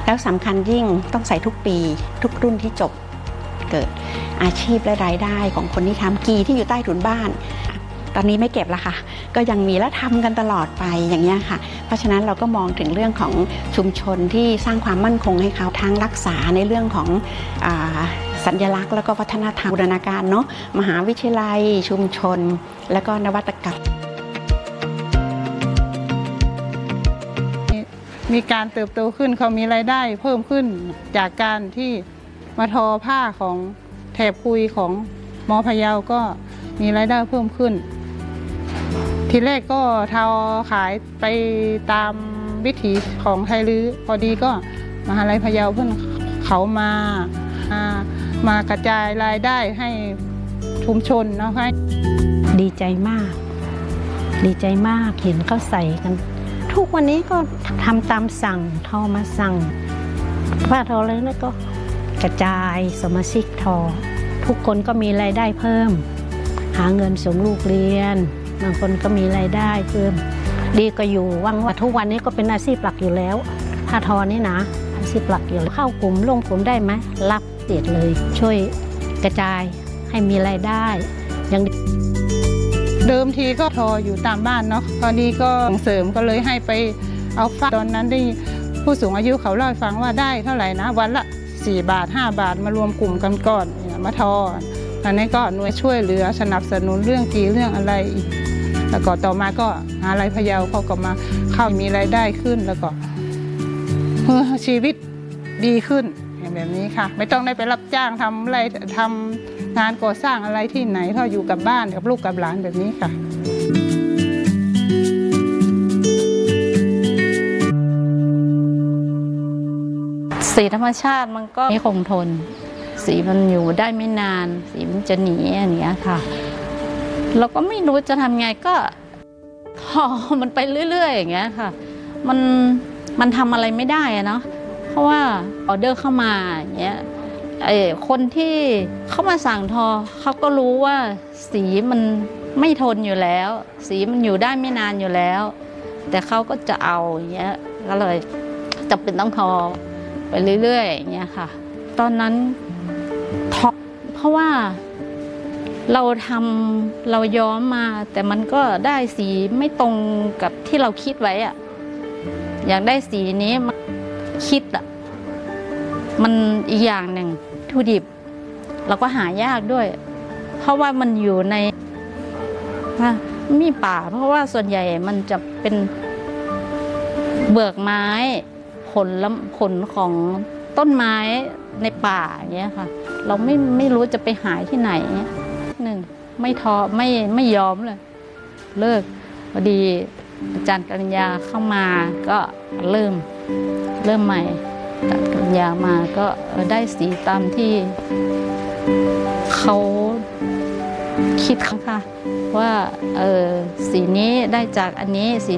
แล้วสำคัญยิ่งต้องใส่ทุกปีทุกรุ่นที่จบเกิดอาชีพและรายได้ของคนที่ทำกีที่อยู่ใต้ถุนบ้านตอนนี้ไม่เก็บละค่ะก็ยังมีและทำกันตลอดไปอย่างนี้ค่ะเพราะฉะนั้นเราก็มองถึงเรื่องของชุมชนที่สร้างความมั่นคงให้เขาทั้งรักษาในเรื่องของสัญลักษณ์แล้วก็วัฒนธรรมบูรณาการเนาะมหาวิทยาลัยชุมชนแล้วก็นวัตกรรมมีการเติบโตขึ้นเขามีรายได้เพิ่มขึ้นจากการที่มาทอผ้าของแถบคุยของมอพะเยาก็มีรายได้เพิ่มขึ้นทีแรกก็ทอขายไปตามวิถีของไทยลื้อพอดีก็มหาลัยพะเยาเพิ่นเขามากระจายรายได้ให้ชุมชนนะคะดีใจมากดีใจมากเห็นเขาใส่กันทุกวันนี้ก็ทำตามสั่งทอมาสั่งผ้าทอเลยแล้วก็กระจายสมาชิกทอทุกคนก็มีรายได้เพิ่มหาเงินส่งลูกเรียนบางคนก็มีรายได้เพิ่มดีก็อยู่ว่างว่าทุกวันนี้ก็เป็นอาชีพหลักอยู่แล้วผ้าทอนี่นะอาชีพหลักอยู่เข้ากลุ่มลงกลุ่มได้ไหมรับเสียเลยช่วยกระจายให้มีรายได้อย่างเดิมทีก็ทออยู่ตามบ้านเนาะตอนนี้ก็ส่งเสริมก็เลยให้ไปเอาฝ้าตอนนั้นได้ผู้สูงอายุเขาเล่าให้ฟังว่าได้เท่าไหร่นะวันละ4 บาท 5 บาทมารวมกลุ่มกันก่อนมาทอตอนนี้ก็หน่วยช่วยเหลือสนับสนุนเรื่องกีเรื่องอะไรอีกแล้วก็ต่อมาก็มหาลัยพะเยาเขาก็มาเข้ามีรายได้ขึ้นแล้วก็ชีวิตดีขึ้นอย่างแบบนี้ค่ะไม่ต้องได้ไปรับจ้างทำอะไรทำงานก่อสร้างอะไรที่ไหนถ้าอยู่กับบ้านกับลูกกับหลานแบบนี้ค่ะสีธรรมชาติมันก็ไม่คงทนสีมันอยู่ได้ไม่นานสีมันจะหนีอย่างเงี้ยค่ะเราก็ไม่รู้จะทำไงก็ทอมันไปเรื่อยๆอย่างเงี้ยค่ะมันทำอะไรไม่ได้อะเนาะเพราะว่าออเดอร์เข้ามาอย่างเงี้ยคนที่เข้ามาสั่งทอเขาก็รู้ว่าสีมันไม่ทนอยู่แล้วสีมันอยู่ได้ไม่นานอยู่แล้วแต่เขาก็จะเอาอย่างเงี้ยก็เลยจำเป็นต้องทอไปเรื่อยๆอย่างเงี้ยค่ะตอนนั้นท็อปเพราะว่าเราย้อมมาแต่มันก็ได้สีไม่ตรงกับที่เราคิดไว้อะอยากได้สีนี้มันคิดอะมันอีกอย่างหนึ่งวัตถุดิบเราก็หายากด้วยเพราะว่ามันอยู่ในมีป่าเพราะว่าส่วนใหญ่มันจะเป็นเบือกไม้ผลของต้นไม้ในป่าอย่างเงี้ยค่ะเราไม่รู้จะไปหาที่ไหนหนึ่งไม่ท้อไม่ยอมเลยเลิกพอดีอาจารย์กัญญาเข้ามาก็เริ่มใหม่อาจารย์กัญญามาก็ได้สีตามที่เขาคิดค่ะว่าสีนี้ได้จากอันนี้สี